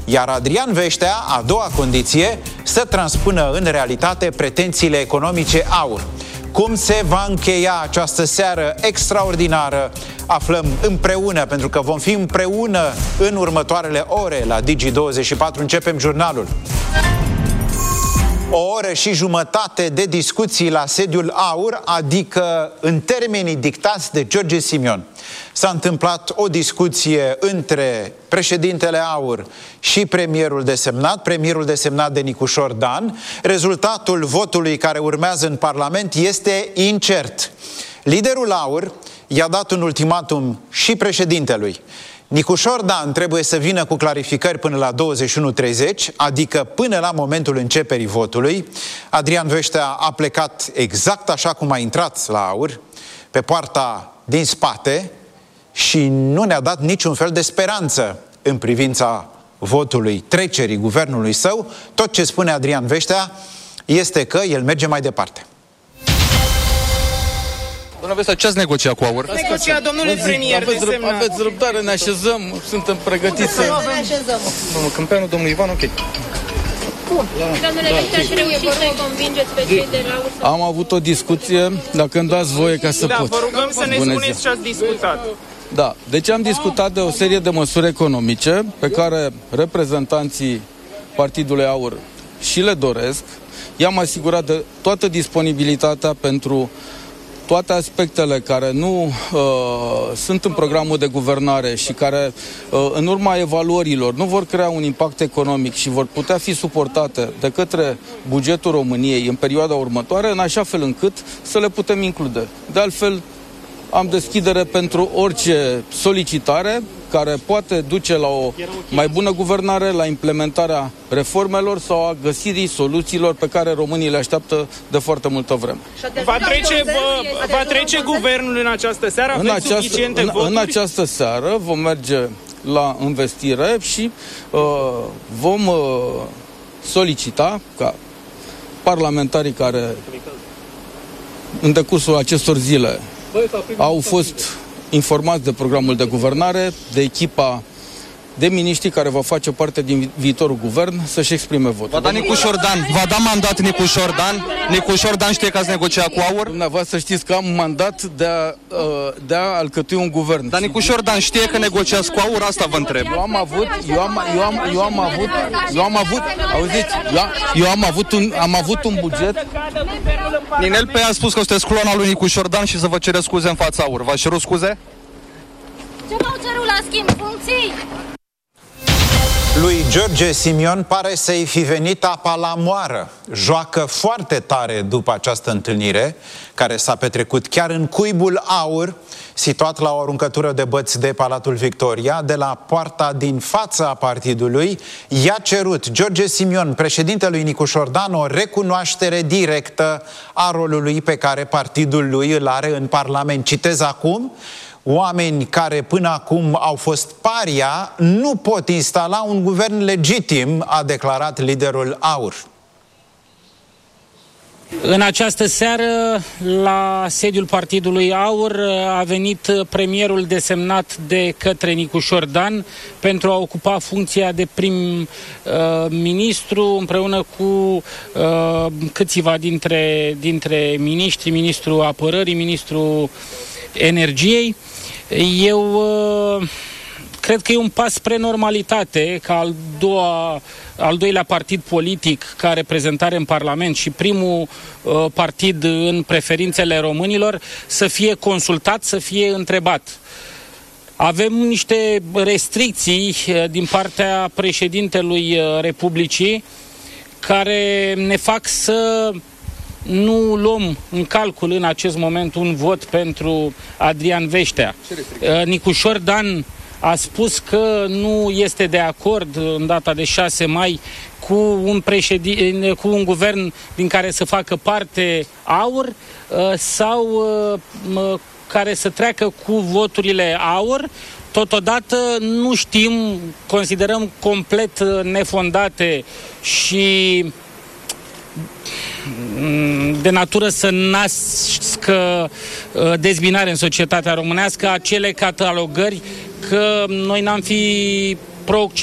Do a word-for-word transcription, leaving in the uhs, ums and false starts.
Iar Adrian Veștea, a doua condiție, să transpună în realitate pretențiile economice AUR. Cum se va încheia această seară extraordinară, aflăm împreună, pentru că vom fi împreună în următoarele ore la Digi douăzeci și patru. Începem jurnalul. O oră și jumătate de discuții la sediul AUR, adică în termenii dictați de George Simion. S-a întâmplat o discuție între președintele AUR și premierul desemnat, premierul desemnat de Nicușor Dan. Rezultatul votului care urmează în Parlament este incert. Liderul AUR i-a dat un ultimatum și președintelui. Nicușor Dan trebuie să vină cu clarificări până la douăzeci și unu treizeci, adică până la momentul începerii votului. Adrian Veștea a plecat exact așa cum a intrat la AUR, pe poarta din spate, și nu ne-a dat niciun fel de speranță în privința votului, trecerii guvernului său. Tot ce spune Adrian Veștea este că el merge mai departe. Doamna Veștea, ce ați negociat cu AUR? Negocia domnului premier. Aveți, răb aveți răbdare, ne așezăm, suntem pregătiți să... Ne așezăm. Domnul Câmpeanu, domnul Ivan, ok. Bun. Domnule Veștea, ați reușit să-i convingeți pe cei de la AUR? Am avut o discuție, dacă îmi dați voie ca să da, pot. Da, vă rugăm să ne Bună spuneți zi. ce ați discutat. Da, deci am discutat de o serie de măsuri economice pe care reprezentanții Partidului AUR și le doresc. I-am asigurat de toată disponibilitatea pentru toate aspectele care nu uh, sunt în programul de guvernare și care, uh, în urma evaluărilor, nu vor crea un impact economic și vor putea fi suportate de către bugetul României în perioada următoare, în așa fel încât să le putem include. De altfel, am deschidere pentru orice solicitare care poate duce la o mai bună guvernare, la implementarea reformelor sau a găsirii soluțiilor pe care românii le așteaptă de foarte multă vreme. Va trece, va, va trece guvernul în această seară? În Aveți această, în, în această seară vom merge la investire și uh, vom uh, solicita ca parlamentarii care în decursul acestor zile au fost informați de programul de guvernare, de echipa de miniștri care va face parte din viitorul guvern, să-și exprime votul. Va da Nicușor Dan, va da mandat Nicușor Dan. Nicușor Dan știe că ați negociat cu AUR? Dumneavoastră știți că am mandat de a, de a alcătui un guvern. Dar Nicușor Dan știe că negociați cu AUR? Asta vă întreb. Eu am avut, eu am, eu am, eu am avut, eu am avut, auziți, eu am, eu am avut un, am avut un buget. Ninel P. a spus că sunteți clona lui Nicușor Dan și să vă cere scuze în fața AUR. V-ați cerut scuze? Ce m-au cerut la schimb? Funcții? Lui George Simion pare să-i fi venit apa la moară. Joacă foarte tare după această întâlnire, care s-a petrecut chiar în cuibul AUR, situat la o aruncătură de băți de Palatul Victoria, de la poarta din fața a partidului. I-a cerut George Simion, președintelui Nicușor Dan, o recunoaștere directă a rolului pe care partidul lui îl are în Parlament. Citez acum: oameni care până acum au fost paria nu pot instala un guvern legitim, a declarat liderul AUR. În această seară, la sediul partidului AUR, a venit premierul desemnat de către Nicușor Dan pentru a ocupa funcția de prim-ministru uh, împreună cu uh, câțiva dintre, dintre miniștri, ministrul apărării, ministrul energiei. Eu uh, cred că e un pas spre normalitate ca al, doua, al doilea partid politic ca reprezentare în Parlament și primul uh, partid în preferințele românilor să fie consultat, să fie întrebat. Avem niște restricții uh, din partea președintelui uh, Republicii care ne fac să nu luăm în calcul în acest moment un vot pentru Adrian Veștea. Nicușor Dan a spus că nu este de acord în data de șase mai cu un, președin, cu un guvern din care să facă parte AUR sau care să treacă cu voturile AUR. Totodată nu știm, considerăm complet nefondate și de natură să nască dezbinare în societatea românească acele catalogări că noi n-am fi pro-occidentali